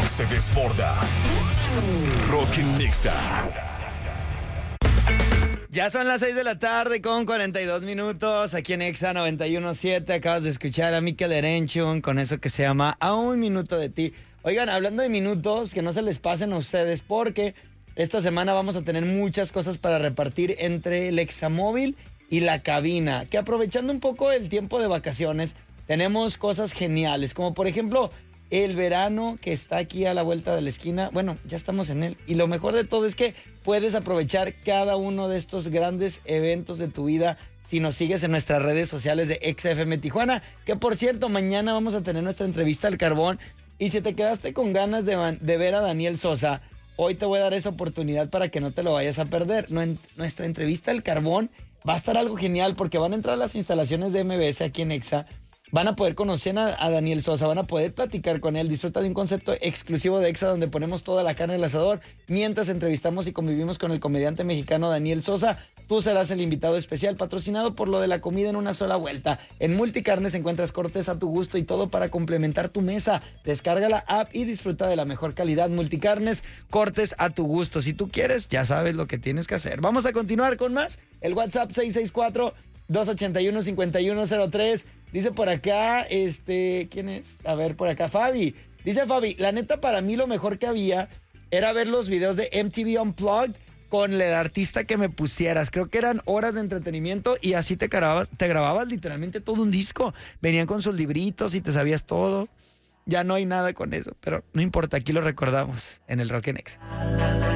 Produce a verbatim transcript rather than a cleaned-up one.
se desborda. Rock en Nexa. Ya son las seis de la tarde con cuarenta y dos minutos aquí en Exa noventa y uno punto siete. Acabas de escuchar a Mikel Erenchun con eso que se llama A un minuto de ti. Oigan, hablando de minutos, que no se les pasen a ustedes porque esta semana vamos a tener muchas cosas para repartir entre el Examóvil y la cabina. Que aprovechando un poco el tiempo de vacaciones, tenemos cosas geniales, como por ejemplo el verano que está aquí a la vuelta de la esquina. Bueno, ya estamos en él. Y lo mejor de todo es que puedes aprovechar cada uno de estos grandes eventos de tu vida si nos sigues en nuestras redes sociales de Exa F M Tijuana. Que por cierto, mañana vamos a tener nuestra entrevista al carbón. Y si te quedaste con ganas de, de ver a Daniel Sosa, hoy te voy a dar esa oportunidad para que no te lo vayas a perder. Nuestra entrevista al carbón va a estar algo genial porque van a entrar a las instalaciones de M B S aquí en Exa. Van a poder conocer a, a Daniel Sosa, van a poder platicar con él, disfruta de un concepto exclusivo de Exa donde ponemos toda la carne al asador mientras entrevistamos y convivimos con el comediante mexicano Daniel Sosa. Tú serás el invitado especial, patrocinado por lo de la comida en una sola vuelta. En Multicarnes encuentras cortes a tu gusto y todo para complementar tu mesa. Descarga la app y disfruta de la mejor calidad. Multicarnes, cortes a tu gusto. Si tú quieres, ya sabes lo que tienes que hacer. Vamos a continuar con más. El WhatsApp seis seis cuatro, dos ocho uno, cinco uno cero tres. Dice por acá, este, ¿quién es? A ver, por acá, Fabi. Dice Fabi, la neta para mí lo mejor que había era ver los videos de M T V Unplugged con el artista que me pusieras. Creo que eran horas de entretenimiento y así te grababas, te grababas literalmente todo un disco. Venían con sus libritos y te sabías todo. Ya no hay nada con eso, pero no importa, aquí lo recordamos en el Rock en Exa.